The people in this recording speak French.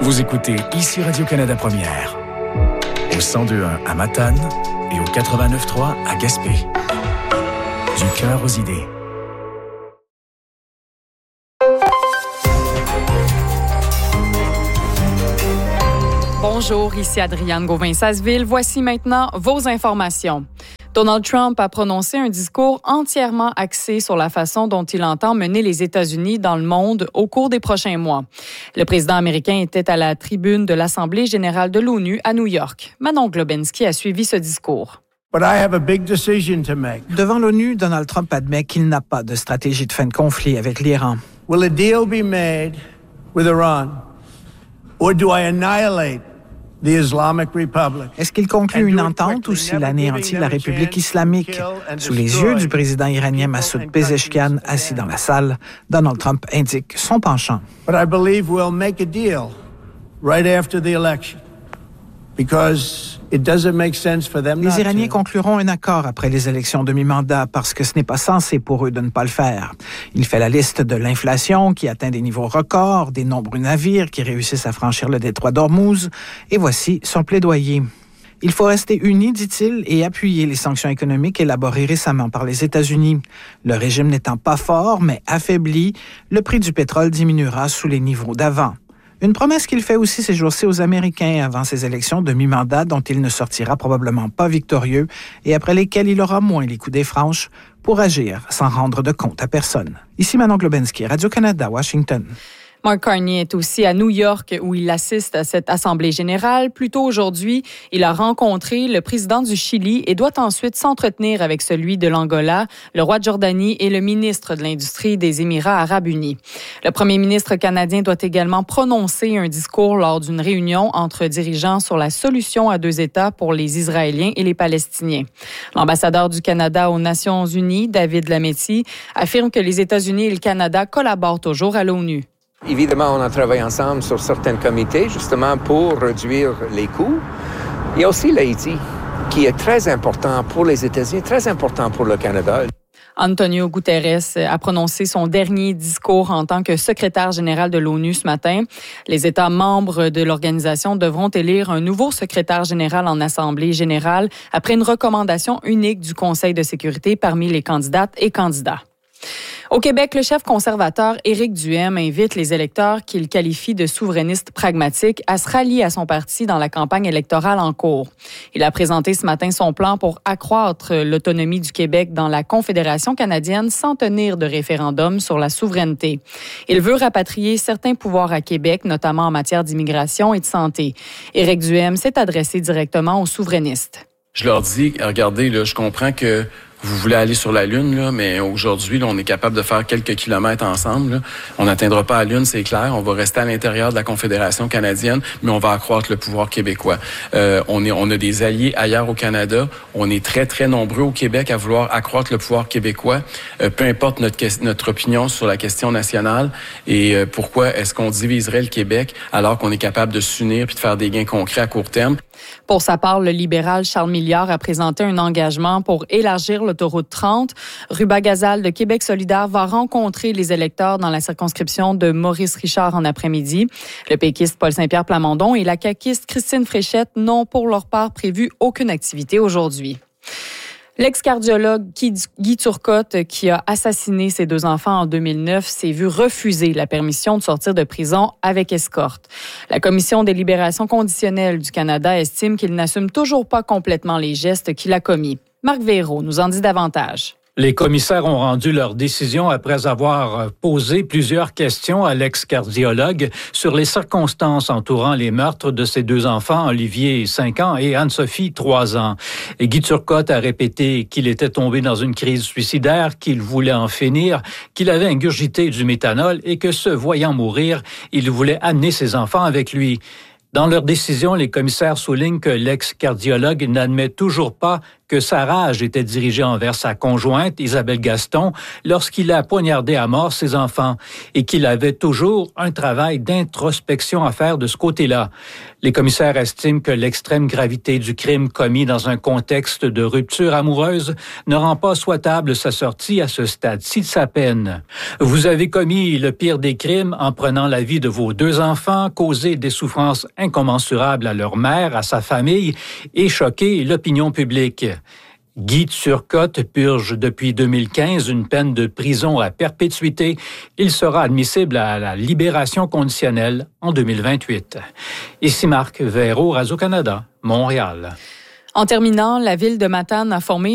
Vous écoutez ici Radio-Canada Première, au 102.1 à Matane et au 89.3 à Gaspé. Du cœur aux idées. Bonjour, ici Adrienne Gauvin-Sasseville. Voici maintenant vos informations. Donald Trump a prononcé un discours entièrement axé sur la façon dont il entend mener les États-Unis dans le monde au cours des prochains mois. Le président américain était à la tribune de l'Assemblée générale de l'ONU à New York. Manon Globensky a suivi ce discours. Devant l'ONU, Donald Trump admet qu'il n'a pas de stratégie de fin de conflit avec l'Iran. Will a deal be made with Iran, or do I annihilate the Islamic Republic? Est-ce qu'il conclut une entente ou s'il anéantit la République islamique? Sous les yeux du président iranien Massoud Pezeshkian, assis dans la salle, Donald Trump indique son penchant. But I believe we'll make a deal right after the election. Because it doesn't make sense for them not to. Les Iraniens concluront un accord après les élections de mi-mandat parce que ce n'est pas censé pour eux de ne pas le faire. Il fait la liste de l'inflation qui atteint des niveaux records, des nombreux navires qui réussissent à franchir le détroit d'Ormuz, et voici son plaidoyer. Il faut rester unis, dit-il, et appuyer les sanctions économiques élaborées récemment par les États-Unis. Le régime n'étant pas fort, mais affaibli, le prix du pétrole diminuera sous les niveaux d'avant. Une promesse qu'il fait aussi ces jours-ci aux Américains avant ces élections de mi-mandat dont il ne sortira probablement pas victorieux et après lesquelles il aura moins les coups des franches pour agir sans rendre de compte à personne. Ici Manon Globensky, Radio-Canada, Washington. Mark Carney est aussi à New York où il assiste à cette assemblée générale. Plus tôt aujourd'hui, il a rencontré le président du Chili et doit ensuite s'entretenir avec celui de l'Angola, le roi de Jordanie et le ministre de l'Industrie des Émirats arabes unis. Le premier ministre canadien doit également prononcer un discours lors d'une réunion entre dirigeants sur la solution à 2 États pour les Israéliens et les Palestiniens. L'ambassadeur du Canada aux Nations unies, David Lametti, affirme que les États-Unis et le Canada collaborent toujours à l'ONU. Évidemment, on a travaillé ensemble sur certains comités, justement, pour réduire les coûts. Il y a aussi l'Haïti, qui est très important pour les États-Unis, très important pour le Canada. Antonio Guterres a prononcé son dernier discours en tant que secrétaire général de l'ONU ce matin. Les États membres de l'organisation devront élire un nouveau secrétaire général en Assemblée générale après une recommandation unique du Conseil de sécurité parmi les candidates et candidats. Au Québec, le chef conservateur Éric Duhaime invite les électeurs qu'il qualifie de souverainistes pragmatiques à se rallier à son parti dans la campagne électorale en cours. Il a présenté ce matin son plan pour accroître l'autonomie du Québec dans la Confédération canadienne sans tenir de référendum sur la souveraineté. Il veut rapatrier certains pouvoirs à Québec, notamment en matière d'immigration et de santé. Éric Duhaime s'est adressé directement aux souverainistes. Je leur dis, regardez, là, je comprends que vous voulez aller sur la Lune, là, mais aujourd'hui, là, on est capable de faire quelques kilomètres ensemble. Là. On n'atteindra pas la Lune, c'est clair. On va rester à l'intérieur de la Confédération canadienne, mais on va accroître le pouvoir québécois. On a des alliés ailleurs au Canada. On est très, très nombreux au Québec à vouloir accroître le pouvoir québécois, peu importe notre opinion sur la question nationale. Et pourquoi est-ce qu'on diviserait le Québec alors qu'on est capable de s'unir puis de faire des gains concrets à court terme? Pour sa part, le libéral Charles Milliard a présenté un engagement pour élargir l'autoroute 30. Ruba Gazal de Québec solidaire va rencontrer les électeurs dans la circonscription de Maurice Richard en après-midi. Le péquiste Paul Saint-Pierre Plamondon et la caquiste Christine Fréchette n'ont pour leur part prévu aucune activité aujourd'hui. L'ex-cardiologue Guy Turcotte, qui a assassiné ses 2 enfants en 2009, s'est vu refuser la permission de sortir de prison avec escorte. La Commission des libérations conditionnelles du Canada estime qu'il n'assume toujours pas complètement les gestes qu'il a commis. Marc Véraud nous en dit davantage. Les commissaires ont rendu leur décision après avoir posé plusieurs questions à l'ex-cardiologue sur les circonstances entourant les meurtres de ses 2 enfants, Olivier, 5 ans, et Anne-Sophie, 3 ans. Et Guy Turcotte a répété qu'il était tombé dans une crise suicidaire, qu'il voulait en finir, qu'il avait ingurgité du méthanol et que, se voyant mourir, il voulait amener ses enfants avec lui. Dans leur décision, les commissaires soulignent que l'ex-cardiologue n'admet toujours pas que sa rage était dirigée envers sa conjointe, Isabelle Gaston, lorsqu'il a poignardé à mort ses enfants et qu'il avait toujours un travail d'introspection à faire de ce côté-là. Les commissaires estiment que l'extrême gravité du crime commis dans un contexte de rupture amoureuse ne rend pas souhaitable sa sortie à ce stade-ci de sa peine. Vous avez commis le pire des crimes en prenant la vie de vos 2 enfants, causé des souffrances incommensurables à leur mère, à sa famille et choqué l'opinion publique. Guy Turcotte purge depuis 2015 une peine de prison à perpétuité. Il sera admissible à la libération conditionnelle en 2028. Ici Marc Verreau, Radio-Canada, Montréal. En terminant, la ville de Matane a formé